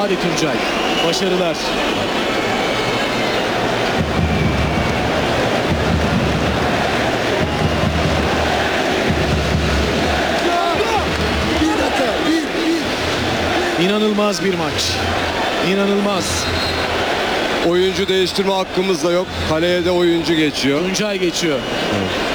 Hadi Tuncay. Başarılar. İnanılmaz bir maç. İnanılmaz. Oyuncu değiştirme hakkımız da yok. Kaleye de oyuncu geçiyor. Tuncay geçiyor. Evet.